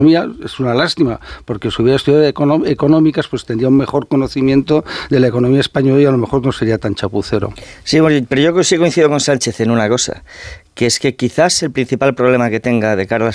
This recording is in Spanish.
Es una lástima, porque si hubiera estudiado económicas, pues tendría un mejor conocimiento de la economía española y a lo mejor no sería tan chapucero. Sí, pero yo sí coincido con Sánchez en una cosa, que es que quizás el principal problema que tenga de cara a las